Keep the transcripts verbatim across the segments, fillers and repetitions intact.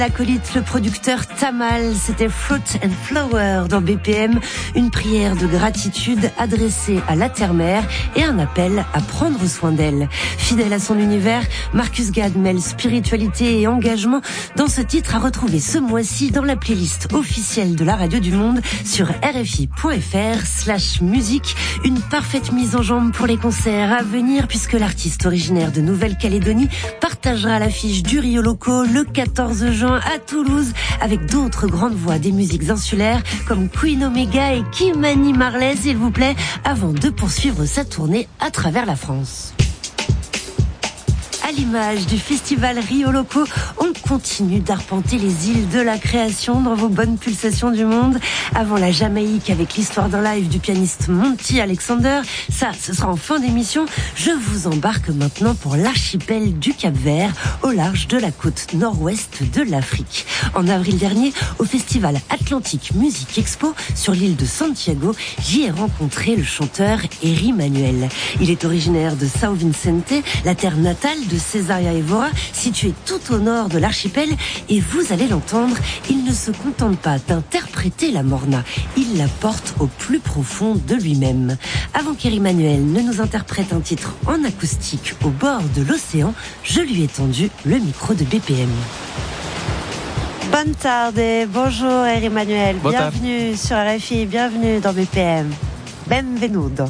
Acolyte, le producteur Tamal, c'était Fruit and Flower dans B P M, une prière de gratitude adressée à la terre-mère et un appel à prendre soin d'elle. Fidèle à son univers, Marcus Gad mêle spiritualité et engagement dans ce titre à retrouver ce mois-ci dans la playlist officielle de la radio du monde sur rfi.fr slash musique. Une parfaite mise en jambe pour les concerts à venir puisque l'artiste originaire de Nouvelle-Calédonie partagera l'affiche du Rio Loco le quatorze juin à Toulouse avec d'autres grandes voix des musiques insulaires comme Queen Omega et Kimani Marley, s'il vous plaît, avant de poursuivre sa tournée à travers la France. À l'image du festival Rio Loco, on continue d'arpenter les îles de la création dans vos bonnes pulsations du monde. Avant la Jamaïque avec l'histoire d'un live du pianiste Monty Alexander, ça ce sera en fin d'émission. Je vous embarque maintenant pour l'archipel du Cap-Vert, au large de la côte nord-ouest de l'Afrique. En avril dernier, au festival Atlantic Music Expo sur l'île de Santiago, j'y ai rencontré le chanteur Eri Manuel. Il est originaire de São Vicente, la terre natale de Cesaria Evora, située tout au nord de l'archipel, et vous allez l'entendre, il ne se contente pas d'interpréter la morna, il la porte au plus profond de lui-même. Avant qu'Eri Manuel ne nous interprète un titre en acoustique au bord de l'océan, je lui ai tendu le micro de B P M. Bonne tarde, bonjour Eri Manuel, Bonne bienvenue sur R F I, bienvenue dans B P M. Benvenuto.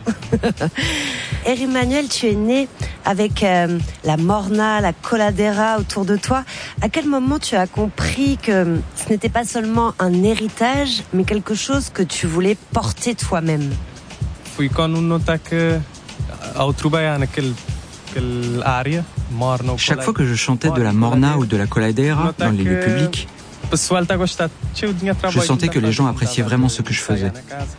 Eri Manuel, tu es né avec euh, la morna, la coladera autour de toi. À quel moment tu as compris que ce n'était pas seulement un héritage, mais quelque chose que tu voulais porter toi-même? Fui quando notei que ao trabalhar naquele aquele área, morna. Chaque fois que je chantais de la morna ou de la coladeira dans les lieux publics, je sentais que les gens appréciaient vraiment ce que je faisais.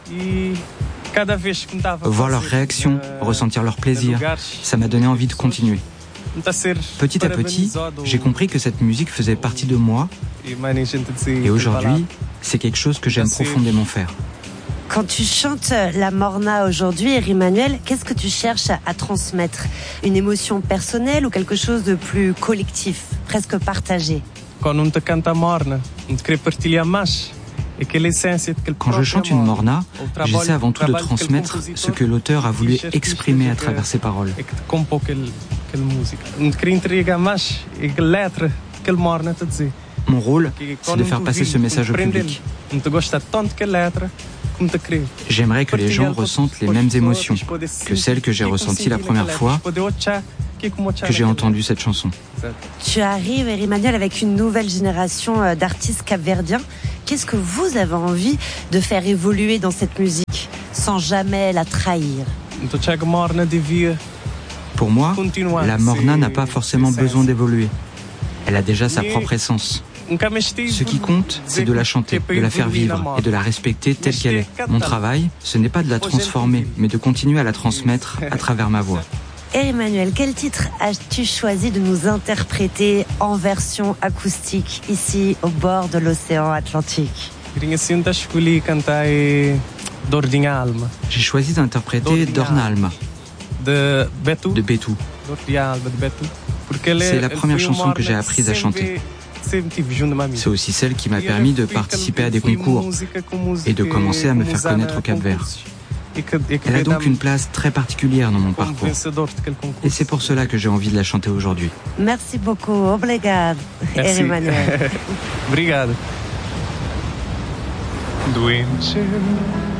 Voir leurs réactions, ressentir leur plaisir, ça m'a donné envie de continuer. Petit à petit, j'ai compris que cette musique faisait partie de moi et aujourd'hui, c'est quelque chose que j'aime profondément faire. Quand tu chantes la morna aujourd'hui, Eri Manuel, qu'est-ce que tu cherches à, à transmettre? Une émotion personnelle ou quelque chose de plus collectif, presque partagé? Quand on te canta morna, on te crée partilhar mais. Quand je chante une morna, j'essaie avant tout de transmettre ce que l'auteur a voulu exprimer à travers ses paroles. Mon rôle, c'est de faire passer ce message au public. J'aimerais que les gens ressentent les mêmes émotions que celles que j'ai ressenties la première fois que j'ai entendu cette chanson. Tu arrives, Eri Manuel, avec une nouvelle génération d'artistes capverdiens. Qu'est-ce que vous avez envie de faire évoluer dans cette musique sans jamais la trahir? Pour moi, la morna n'a pas forcément besoin d'évoluer. Elle a déjà sa propre essence. Ce qui compte, c'est de la chanter, de la faire vivre et de la respecter telle qu'elle est. Mon travail, ce n'est pas de la transformer, mais de continuer à la transmettre à travers ma voix. Eri Manuel, quel titre as-tu choisi de nous interpréter en version acoustique ici au bord de l'océan Atlantique? J'ai choisi d'interpréter Dorna Alma de Betu. C'est la première chanson que j'ai apprise à chanter. C'est aussi celle qui m'a permis de participer à des concours et de commencer à me faire connaître au Cap-Vert. Elle a donc une place très particulière dans mon parcours. Et c'est pour cela que j'ai envie de la chanter aujourd'hui. Merci beaucoup. Obrigado, Eri Manuel. Obrigado. Doente.